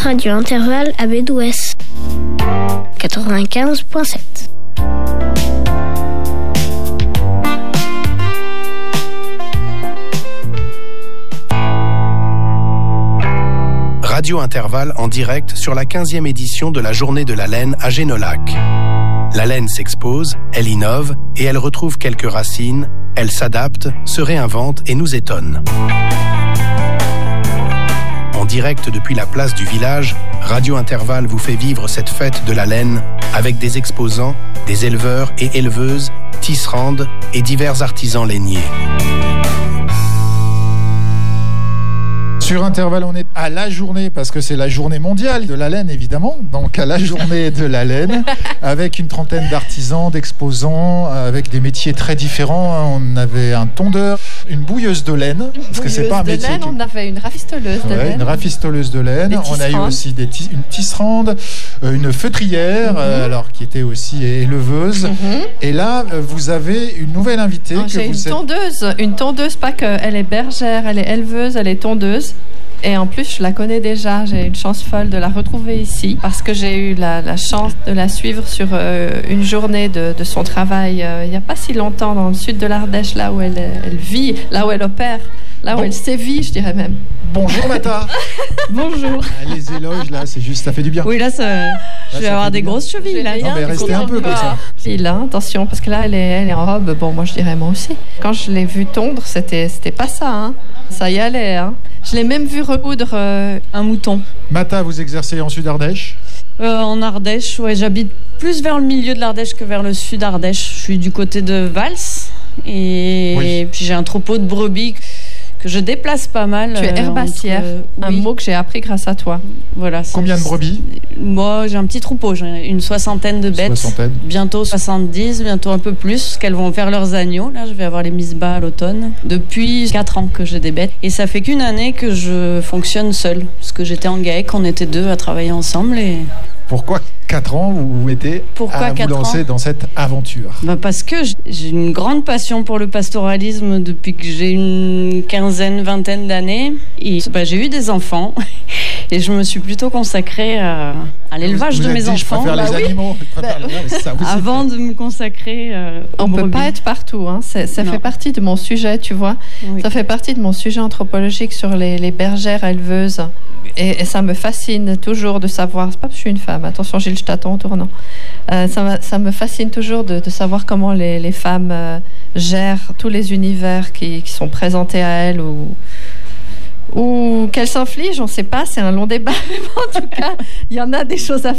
Radio Intervalle à Bédouès 95.7. Radio Intervalle en direct sur la 15e édition de la Journée de la laine à Génolac. La laine s'expose, elle innove et elle retrouve quelques racines, elle s'adapte, se réinvente et nous étonne. En direct depuis la place du village, Radio Intervalle vous fait vivre cette fête de la laine avec des exposants, des éleveurs et éleveuses, tisserandes et divers artisans lainiers. Sur Intervalle, on est à la journée, parce que c'est la journée mondiale de la laine, évidemment. Donc à la journée de la laine, avec une trentaine d'artisans, d'exposants, avec des métiers très différents. On avait un tondeur, une bouilleuse de laine, parce que c'est pas un métier. On avait une rafistoleuse de laine. Une rafistoleuse de laine. On a eu aussi une tisserande, une feutrière, alors qui était aussi éleveuse. Et là, vous avez une nouvelle invitée. J'ai une tondeuse, pas qu'elle est bergère, elle est éleveuse, elle est tondeuse. Et en plus, je la connais déjà. J'ai une chance folle de la retrouver ici parce que j'ai eu la chance de la suivre sur une journée de son travail il n'y a pas si longtemps dans le sud de l'Ardèche, là où elle vit, là où elle opère, là où elle sévit, je dirais même. Bonjour Mata. Bonjour. Les éloges, là, c'est juste, ça fait du bien. Oui, là, je vais avoir des grosses chevilles. Là. Non, mais restez un peu comme ça. Et là, attention, parce que là, elle est en robe. Bon, moi, je dirais moi aussi. Quand je l'ai vue tondre, c'était pas ça. Hein. Ça y allait. Hein. Je l'ai même vu recoudre un mouton. Mata, vous exercez en Sud-Ardèche ? En Ardèche, ouais, j'habite plus vers le milieu de l'Ardèche que vers le sud Ardèche. Je suis du côté de Vals et puis j'ai un troupeau de brebis que je déplace pas mal. Tu es herbassière, un mot que j'ai appris grâce à toi. Voilà. Combien de brebis ? Moi, j'ai un petit troupeau, j'ai une soixantaine de bêtes. Bientôt 70, bientôt un peu plus, parce qu'elles vont faire leurs agneaux. Là, je vais avoir les mises bas à l'automne. Depuis 4 ans que j'ai des bêtes. Et ça fait qu'une année que je fonctionne seule. Parce que j'étais en GAEC, on était 2 à travailler ensemble. Et... Pourquoi 4 ans vous vous mettez à vous lancer dans cette aventure ? Parce que j'ai une grande passion pour le pastoralisme depuis que j'ai une vingtaine d'années. Et j'ai eu des enfants et je me suis plutôt consacrée à l'élevage de mes enfants. Je préfère les animaux. Avant de me consacrer on ne peut pas être partout. Hein. Ça fait partie de mon sujet, tu vois. Oui. Ça fait partie de mon sujet anthropologique sur les bergères éleveuses. Et ça me fascine toujours de savoir, c'est pas parce que je suis une femme, attention Gilles, je t'attends en tournant, ça me fascine toujours de savoir comment les femmes gèrent tous les univers qui sont présentés à elles ou qu'elles s'infligent, on ne sait pas, c'est un long débat, mais en tout cas, il y en a des choses à